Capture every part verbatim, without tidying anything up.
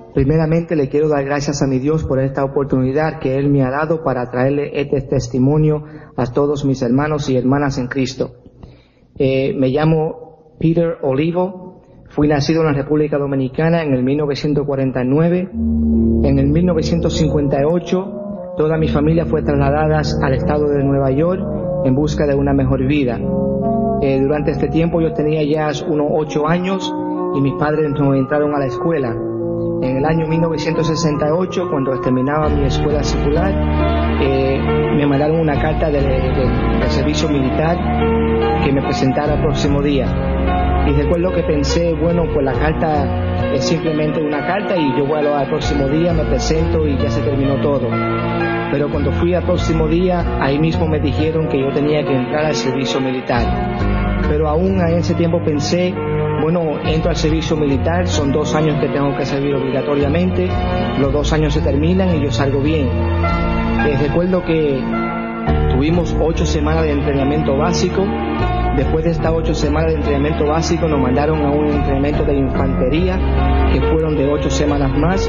Primeramente le quiero dar gracias a mi Dios por esta oportunidad que Él me ha dado para traerle este testimonio a todos mis hermanos y hermanas en Cristo. Eh, me llamo Peter Olivo, fui nacido en la República Dominicana en el mil novecientos cuarenta y nueve. En el mil novecientos cincuenta y ocho toda mi familia fue trasladada al estado de Nueva York en busca de una mejor vida. Eh, durante este tiempo yo tenía ya unos ocho años y mis padres nos entraron a la escuela. En el año mil novecientos sesenta y ocho, cuando terminaba mi escuela secular, eh, me mandaron una carta de, de, de servicio militar que me presentara el próximo día. Y recuerdo que pensé, bueno, pues la carta es simplemente una carta y yo voy al próximo día, me presento y ya se terminó todo. Pero cuando fui al próximo día, ahí mismo me dijeron que yo tenía que entrar al servicio militar. Pero aún en ese tiempo pensé, bueno, entro al servicio militar, son dos años que tengo que servir obligatoriamente, los dos años se terminan y yo salgo bien. Eh, recuerdo que tuvimos ocho semanas de entrenamiento básico. Después de estas ocho semanas de entrenamiento básico nos mandaron a un entrenamiento de infantería que fueron de ocho semanas más,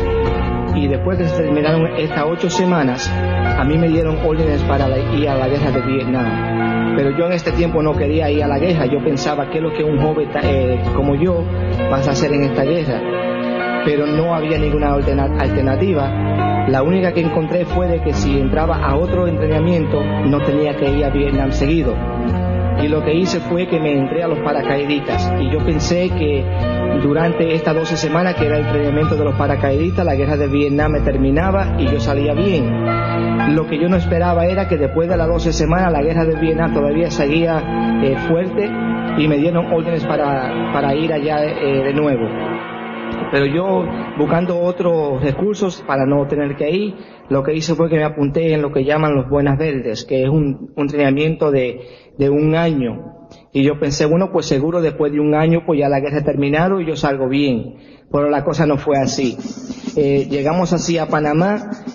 y después de que se terminaron estas ocho semanas a mí me dieron órdenes para ir a la guerra de Vietnam. Pero yo en este tiempo no quería ir a la guerra. Yo pensaba qué es lo que un joven eh, como yo va a hacer en esta guerra, pero no había ninguna alternativa. La única que encontré fue de que si entraba a otro entrenamiento no tenía que ir a Vietnam seguido. Y lo que hice fue que me entré a los paracaidistas, y yo pensé que durante estas doce semanas que era el entrenamiento de los paracaidistas, la guerra de Vietnam me terminaba y yo salía bien. Lo que yo no esperaba era que después de las doce semanas la guerra de Vietnam todavía seguía eh, fuerte, y me dieron órdenes para, para ir allá eh, de nuevo. Pero yo, buscando otros recursos para no tener que ir, lo que hice fue que me apunté en lo que llaman los Buenas Verdes, que es un, un entrenamiento de, de un año. Y yo pensé, bueno, pues seguro después de un año pues ya la guerra ha terminado y yo salgo bien. Pero la cosa no fue así. Eh, llegamos así a Panamá